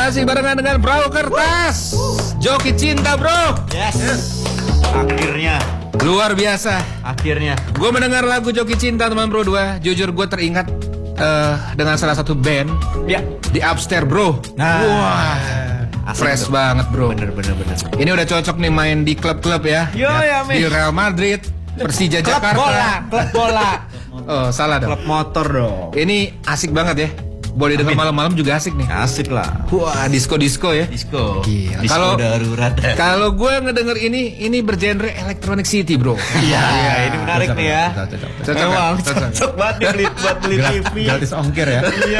Masih barengan dengan Perahu Kertas. Joki Cinta, bro. Yes. Akhirnya. Luar biasa. Akhirnya. Gue mendengar lagu Joki Cinta teman bro 2. Jujur gue teringat dengan salah satu band. Ya. Di Upstairs, bro. Nah. Wah. Asik Fresh tuh. banget, bro. Bener. Ini udah cocok nih main di klub-klub ya. Ya, Di Real Madrid, Persija Jakarta. Klub bola. Oh, salah dong. Klub motor dong. Ini asik banget ya. Boleh dengar malam-malam juga asik nih. Asik lah. Wah, disco-disco ya. Disco. Gila. Disco Kalau- darurat. Kalau gue ngedenger ini bergenre Electronic City, bro. Iya, ini menarik nih ya. Cocok, Memang cocok. cocok banget nih buat beli TV. Gratis ongkir ya. Iya.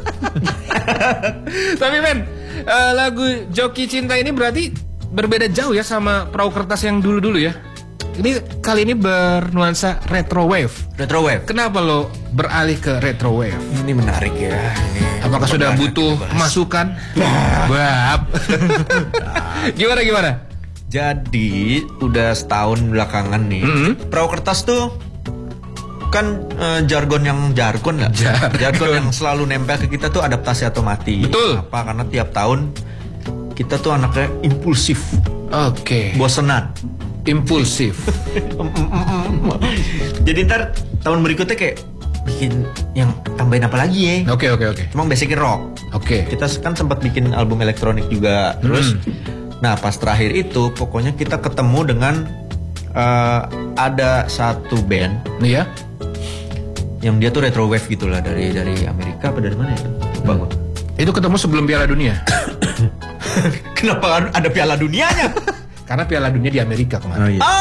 Tapi men, lagu Joki Cinta ini berarti berbeda jauh ya sama Perahu Kertas yang dulu-dulu ya. Ini kali ini bernuansa retro wave. Retro wave. Kenapa lo beralih ke retro wave? Ini menarik ya. Ini Apakah sudah butuh masukan? Bab. Gimana? Jadi udah setahun belakangan nih. Perahu kertas tuh kan jargon lah. Jargon yang selalu nempel ke kita tuh adaptasi atau mati. Betul. Apa? Karena tiap tahun kita tuh anaknya impulsif, Oke. bosenan. Impulsif. Jadi ntar tahun berikutnya kayak bikin yang tambahin apa lagi ya? Oke. Emang basicnya rock. Oke. Kita kan sempat bikin album elektronik juga. Terus, nah pas terakhir itu pokoknya kita ketemu dengan ada satu band Nih ya. yang dia tuh retro wave gitulah dari Amerika apa dari mana ya? Bagus. Itu ketemu sebelum Piala Dunia. Kenapa ada Piala Dunianya? Karena Piala Dunia di Amerika kemarin. iya.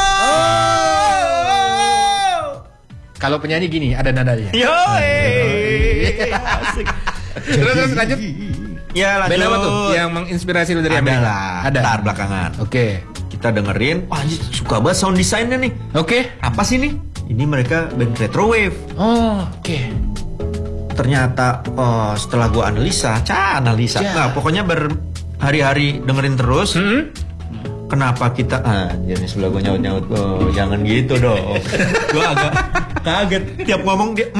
Kalau penyanyi gini, ada nadanya. Yo, asik. Terus lanjut. Ya lanjut. Band apa tuh yang menginspirasi lu dari Amerika? Ada. Ntar belakangan. Oke. Kita dengerin, wah anjir, suka banget sound desainnya nih. Oke. Apa sih nih? Ini mereka band retro wave. Oh, oke. Ternyata setelah gua analisa. Ya. Nah, pokoknya berhari-hari dengerin terus. Kenapa kita jadi sebelah gue nyaut-nyaut, jangan gitu dong. Gue agak kaget tiap ngomong dia.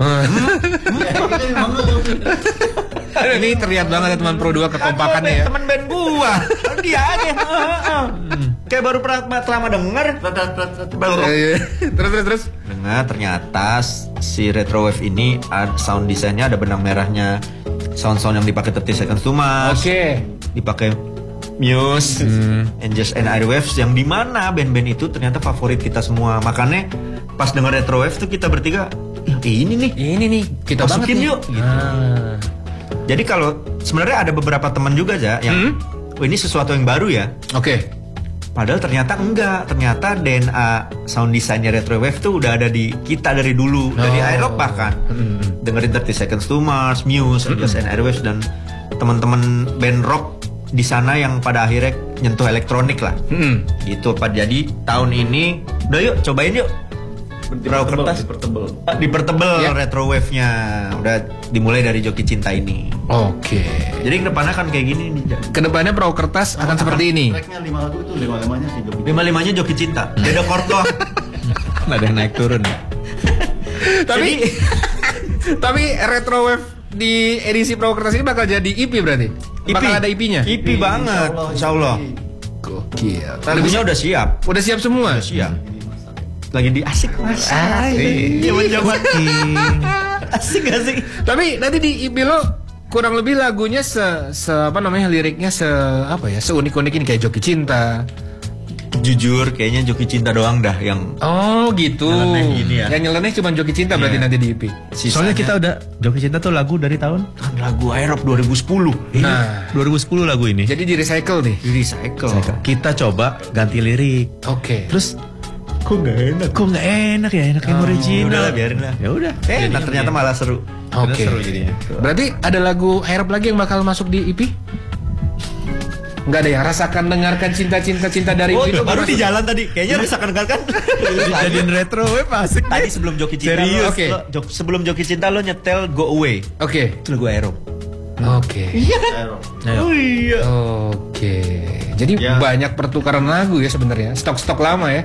Ini terlihat banget ya teman Pro 2 kekompakannya ya. Temen band gua, dia aja. Kayak baru pertama denger. Terus. Dengar ternyata si retro wave ini sound desainnya ada benang merahnya. Sound-sound yang dipakai 30 Seconds to Mars. Oke. Dipakai Muse, Angels and Airwaves, yang dimana band-band itu ternyata favorit kita semua. Makanya pas denger retro wave tuh kita bertiga, ini nih Kita masukin banget nih. yuk. Gitu. Jadi kalau sebenarnya ada beberapa teman juga aja yang ini sesuatu yang baru ya. Oke. Padahal ternyata enggak. Ternyata DNA sound desainnya retro wave tuh udah ada di kita dari dulu, dari iRock bahkan. Dengerin 30 Seconds to Mars, Muse, Angels and Airwaves, dan teman-teman band rock di sana yang pada akhirnya nyentuh elektronik lah. Gitu Pak. Jadi tahun ini udah yuk cobain yuk. Perahu kertas dipertebel Ya. retro wave-nya. Udah dimulai dari Joki Cinta ini. Oke. Jadi kedepannya kan kayak gini nih. Kedepannya Perahu Kertas akan seperti ini. Tracknya 5 lagu itu 5-5-nya si Joki. 5-5-nya Joki Cinta. Beda chord doang. Ada yang naik turun. Tapi retro wave di edisi Perahu Kertas ini bakal jadi EP berarti? Bakal ada EP-nya? EP banget. Insyaallah. Gokil. Lagunya udah siap. Udah siap semua? Siap. Lagi di asik mas. Jaman asik. Tapi nanti di EP lo kurang lebih lagunya apa namanya, liriknya seunik-unik ini kayak Joki Cinta. Jujur kayaknya Joki Cinta doang dah yang Oh gitu. Nyeleneh gini ya. Yang nyeleneh cuma Joki Cinta berarti nanti di EP. Soalnya kita udah Joki Cinta tuh lagu dari tahun kan lagu iRock 2010. Nah, 2010 lagu ini. jadi di recycle nih. Di recycle. Kita coba ganti lirik. Oke. Terus kok nggak enak ya, enak yang original. Udah lah, biarin lah. Ya udah. Nah ternyata malah seru. Oke. Seru jadinya. Berarti ada lagu Airop lagi yang bakal masuk di EP? Enggak ada yang rasakan dengarkan cinta dari Oh, itu baru di jalan tadi. Kayaknya rasakan kan. Jadiin retro wave asik. Tadi sebelum Joki Cinta Serius? lo, Oke. sebelum Joki Cinta lo nyetel Go Away. Oke. Itu lagu iRock. Oke. Iya kan? Ayo. Oh iya. Oke. Jadi banyak pertukaran lagu ya sebenarnya. Stok-stok lama ya.